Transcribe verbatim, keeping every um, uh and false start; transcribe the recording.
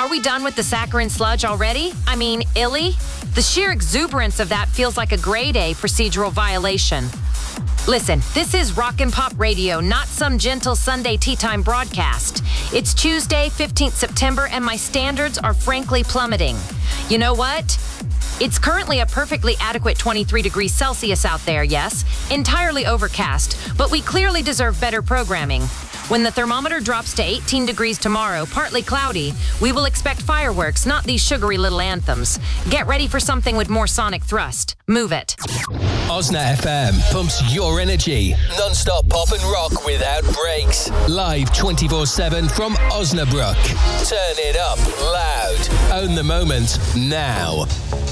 Are we done with the saccharine sludge already? I mean, illy? The sheer exuberance of that feels like a grade A procedural violation. Listen, this is Rock and Pop Radio, not some gentle Sunday tea time broadcast. It's Tuesday, fifteenth September, and my standards are frankly plummeting. You know what? It's currently a perfectly adequate twenty-three degrees Celsius out there, yes, entirely overcast, but we clearly deserve better programming. When the thermometer drops to eighteen degrees tomorrow, partly cloudy, we will expect fireworks, not these sugary little anthems. Get ready for something with more sonic thrust. Move it. Osna F M pumps your energy. Non-stop pop and rock without breaks. Live twenty-four seven from Osnabrück. Turn it up loud. Own the moment now.